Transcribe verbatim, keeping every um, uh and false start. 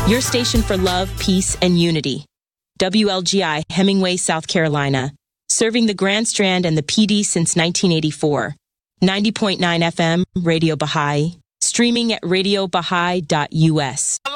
Your station for love, peace, and unity. W L G I, Hemingway, South Carolina. Serving the Grand Strand and the P D since nineteen eighty-four. ninety point nine F M, Radio Baha'i. Streaming at radio baha'i dot U S.